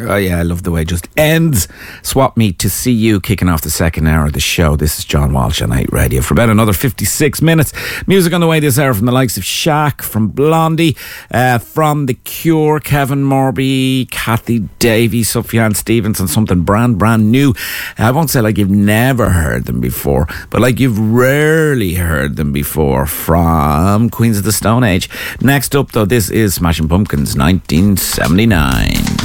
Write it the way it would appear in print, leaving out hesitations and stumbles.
Oh yeah, I love the way it just ends. Swap Meet to See You, kicking off the second hour of the show. This is John Walsh on 8 Radio for about another 56 minutes. Music on the way this hour from the likes of Shaq, from Blondie, from The Cure, Kevin Morby, Kathy Davies, Sufjan Stevens, something brand new. I won't say like you've never heard them before, but like you've rarely heard them before, from Queens of the Stone Age. Next up though, this is Smashing Pumpkins, 1979.